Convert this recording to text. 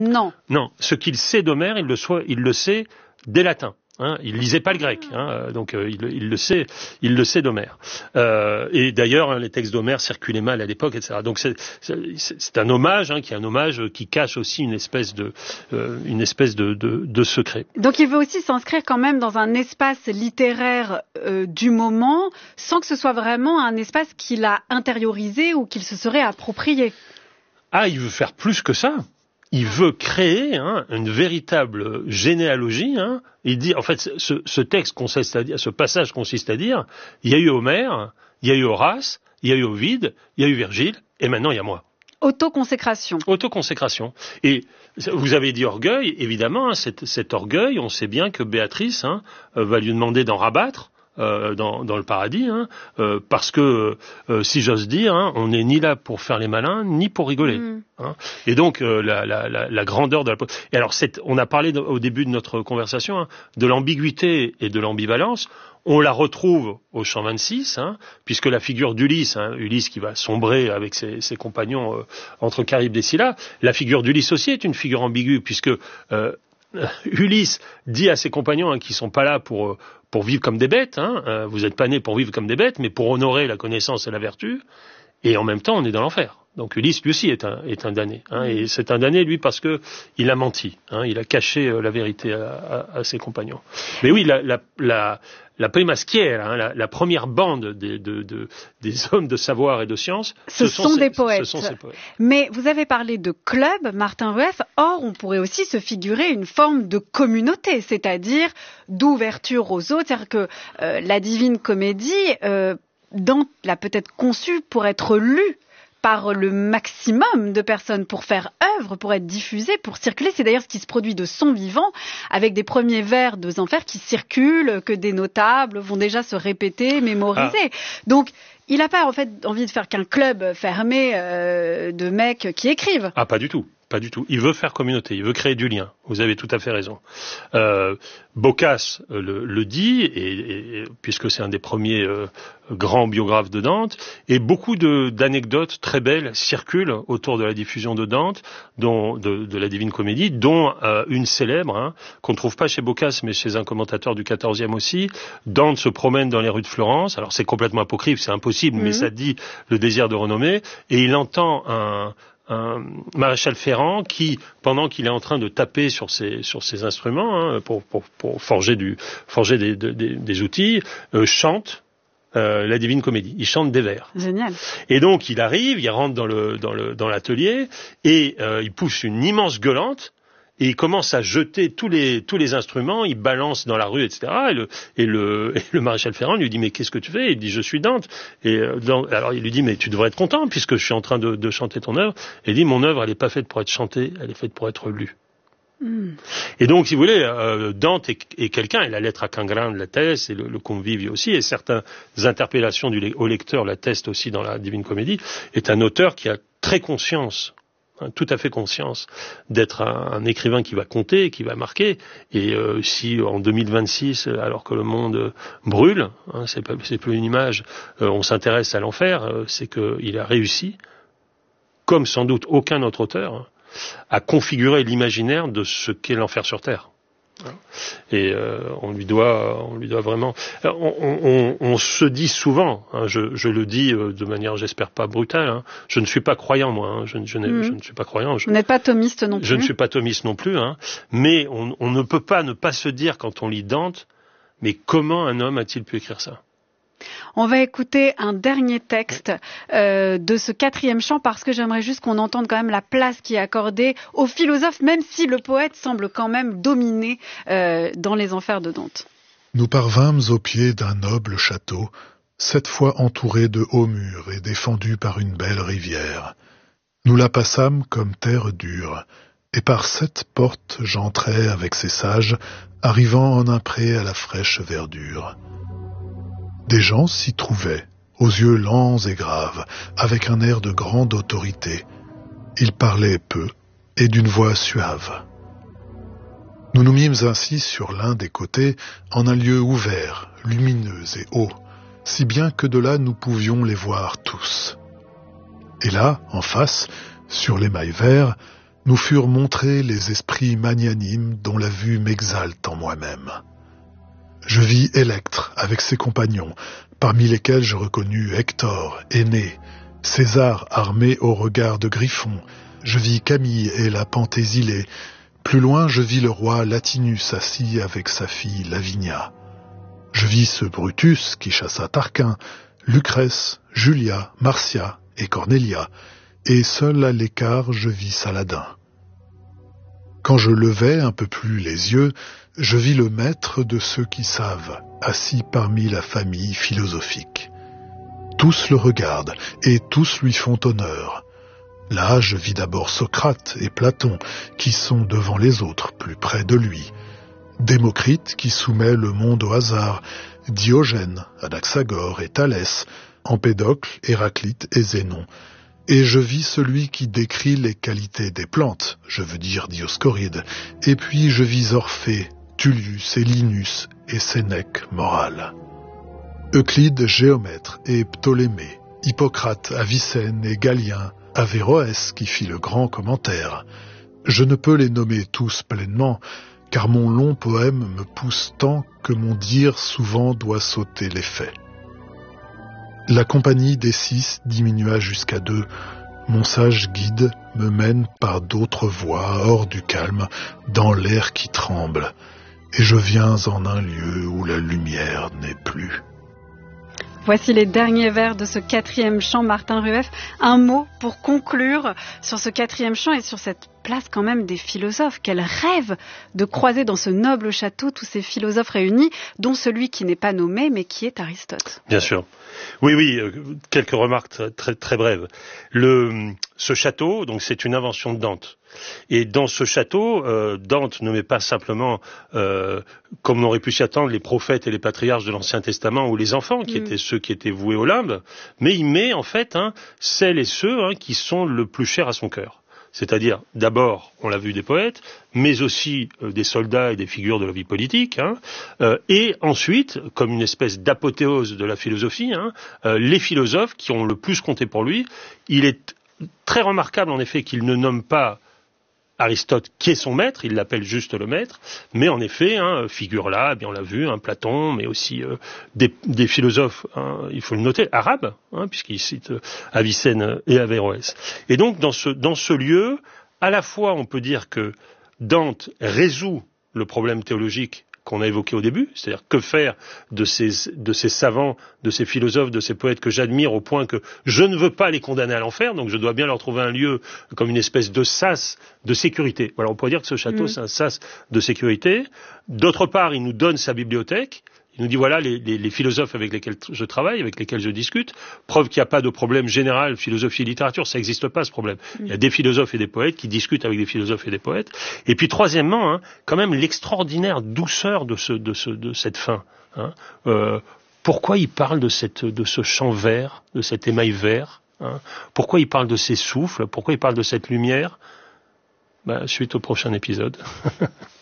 Non. Non, ce qu'il sait d'Homère, il le sait des latins. Hein, il lisait pas le grec, hein, donc il le sait d'Homère. Et d'ailleurs, les textes d'Homère circulaient mal à l'époque, etc. Donc c'est un hommage, qui est un hommage qui cache aussi une espèce de secret. Donc il veut aussi s'inscrire quand même dans un espace littéraire du moment, sans que ce soit vraiment un espace qu'il a intériorisé ou qu'il se serait approprié. Ah, il veut faire plus que ça. Il veut créer une véritable généalogie. Il dit, en fait, ce texte consiste à dire, ce passage consiste à dire, il y a eu Homère, il y a eu Horace, il y a eu Ovide, il y a eu Virgile, et maintenant il y a moi. Autoconsécration. Autoconsécration. Et vous avez dit orgueil, évidemment, cet orgueil, on sait bien que Béatrice va lui demander d'en rabattre. Dans le paradis, parce que, si j'ose dire, on n'est ni là pour faire les malins, ni pour rigoler. Et donc, la grandeur de la... Et alors, on a parlé au début de notre conversation de l'ambiguïté et de l'ambivalence. On la retrouve au chant 26, puisque la figure d'Ulysse, Ulysse qui va sombrer avec ses compagnons entre Charybde et Scylla, la figure d'Ulysse aussi est une figure ambiguë, puisque Ulysse dit à ses compagnons qui sont pas là pour vivre comme des bêtes, vous n'êtes pas nés pour vivre comme des bêtes, mais pour honorer la connaissance et la vertu, et en même temps on est dans l'enfer. Donc Ulysse lui aussi est un damné, et c'est un damné lui parce que il a menti, il a caché la vérité à ses compagnons. Mais oui, la prima schiera, la première bande des hommes de savoir et de science, ce sont des poètes. Ce sont ces poètes. Mais vous avez parlé de club, Martin Rueff. Or, on pourrait aussi se figurer une forme de communauté, c'est-à-dire d'ouverture aux autres. C'est-à-dire que la Divine Comédie, Dante l'a peut-être conçue pour être lue par le maximum de personnes, pour faire œuvre, pour être diffusée, pour circuler. C'est d'ailleurs ce qui se produit de son vivant, avec des premiers vers de Zenfers qui circulent, que des notables vont déjà se répéter, mémoriser. Donc, il n'a pas en fait envie de faire qu'un club fermé de mecs qui écrivent. Ah, pas du tout. Pas du tout. Il veut faire communauté, il veut créer du lien. Vous avez tout à fait raison. Boccace le dit, et puisque c'est un des premiers grands biographes de Dante, et beaucoup d'anecdotes très belles circulent autour de la diffusion de Dante, de la Divine Comédie, dont une célèbre, qu'on ne trouve pas chez Boccace, mais chez un commentateur du XIVe aussi. Dante se promène dans les rues de Florence, alors c'est complètement apocryphe, c'est impossible, mais ça dit le désir de renommée, et il entend un maréchal Ferrand qui, pendant qu'il est en train de taper sur ses instruments pour forger des outils, chante la Divine Comédie. Il chante des vers. Génial. Et donc il arrive, il rentre dans l'atelier et il pousse une immense gueulante. Et il commence à jeter tous les instruments, il balance dans la rue, etc. Et le maréchal Ferrand lui dit, mais qu'est-ce que tu fais? Il dit, je suis Dante. Alors il lui dit, mais tu devrais être content puisque je suis en train de chanter ton œuvre. Et il dit, mon œuvre, elle n'est pas faite pour être chantée, elle est faite pour être lue. Et donc, si vous voulez, Dante est quelqu'un, et la lettre à Quingrin l'atteste, et le Convive aussi, et certaines interpellations au lecteur l'attestent aussi dans la Divine Comédie, est un auteur qui a très conscience, tout à fait conscience d'être un écrivain qui va compter, qui va marquer. Et si en 2026, alors que le monde brûle, c'est plus une image, on s'intéresse à l'enfer, c'est qu'il a réussi, comme sans doute aucun autre auteur, à configurer l'imaginaire de ce qu'est l'enfer sur Terre. Et on lui doit vraiment. On se dit souvent, je le dis de manière, j'espère pas brutale. Je ne suis pas croyant moi. Je ne suis pas croyant. Vous n'êtes pas thomiste non plus. Je ne suis pas thomiste non plus. Mais on ne peut pas ne pas se dire quand on lit Dante, mais comment un homme a-t-il pu écrire ça? On va écouter un dernier texte de ce 4e chant parce que j'aimerais juste qu'on entende quand même la place qui est accordée au philosophe, même si le poète semble quand même dominer dans les enfers de Dante. Nous parvînmes au pied d'un noble château, 7 fois entouré de hauts murs et défendu par une belle rivière. Nous la passâmes comme terre dure, et par 7 portes j'entrai avec ces sages, arrivant en un pré à la fraîche verdure. Des gens s'y trouvaient, aux yeux lents et graves, avec un air de grande autorité. Ils parlaient peu et d'une voix suave. Nous nous mîmes ainsi sur l'un des côtés, en un lieu ouvert, lumineux et haut, si bien que de là nous pouvions les voir tous. Et là, en face, sur l'émail vert, nous furent montrés les esprits magnanimes dont la vue m'exalte en moi-même. Je vis Électre avec ses compagnons, parmi lesquels je reconnus Hector, Énée, César armé au regard de griffon. Je vis Camille et la Penthésile. Plus loin, je vis le roi Latinus assis avec sa fille Lavinia. Je vis ce Brutus qui chassa Tarquin, Lucrèce, Julia, Marcia et Cornelia, et seul à l'écart je vis Saladin. Quand je levai un peu plus les yeux, je vis le maître de ceux qui savent, assis parmi la famille philosophique. Tous le regardent, et tous lui font honneur. Là, je vis d'abord Socrate et Platon, qui sont devant les autres, plus près de lui. Démocrite, qui soumet le monde au hasard, Diogène, Anaxagore et Thalès, Empédocle, Héraclite et Zénon. Et je vis celui qui décrit les qualités des plantes, je veux dire Dioscoride, et puis je vis Orphée, Tullius et Linus et Sénèque moral. Euclide géomètre et Ptolémée, Hippocrate, Avicenne et Galien, Averroès qui fit le grand commentaire. Je ne peux les nommer tous pleinement, car mon long poème me pousse tant que mon dire souvent doit sauter les faits. La compagnie des 6 diminua jusqu'à 2. Mon sage guide me mène par d'autres voies hors du calme, dans l'air qui tremble, et je viens en un lieu où la lumière n'est plus. Voici les derniers vers de ce 4e chant, Martin Rueff. Un mot pour conclure sur ce 4e chant et sur cette place quand même des philosophes. Quel rêve de croiser dans ce noble château tous ces philosophes réunis, dont celui qui n'est pas nommé, mais qui est Aristote. Bien sûr. Oui, quelques remarques très, très brèves. Ce château, donc, c'est une invention de Dante. Et dans ce château, Dante ne met pas simplement, comme on aurait pu s'y attendre, les prophètes et les patriarches de l'Ancien Testament ou les enfants, qui étaient ceux qui étaient voués au limbe, mais il met en fait celles et ceux qui sont le plus chers à son cœur. C'est-à-dire, d'abord, on l'a vu, des poètes, mais aussi des soldats et des figures de la vie politique, et ensuite, comme une espèce d'apothéose de la philosophie, les philosophes qui ont le plus compté pour lui. Il est très remarquable, en effet, qu'il ne nomme pas Aristote qui est son maître, il l'appelle juste le maître, mais en effet, figure là, bien on l'a vu, Platon, mais aussi des philosophes, il faut le noter, arabes, puisqu'il cite Avicenne et Averroès. Et donc dans ce lieu, à la fois on peut dire que Dante résout le problème théologique qu'on a évoqué au début, c'est-à-dire que faire de ces savants, de ces philosophes, de ces poètes que j'admire au point que je ne veux pas les condamner à l'enfer, donc je dois bien leur trouver un lieu comme une espèce de sas de sécurité. Voilà, on pourrait dire que ce château, c'est un sas de sécurité. D'autre part, il nous donne sa bibliothèque. Il nous dit, voilà, les philosophes avec lesquels je travaille, avec lesquels je discute, preuve qu'il n'y a pas de problème général, philosophie et littérature, ça n'existe pas ce problème. Il y a des philosophes et des poètes qui discutent avec des philosophes et des poètes. Et puis troisièmement, quand même l'extraordinaire douceur de cette fin. Pourquoi il parle de ce champ vert, de cet émail vert, pourquoi il parle de ces souffles, pourquoi il parle de cette lumière? Suite au prochain épisode.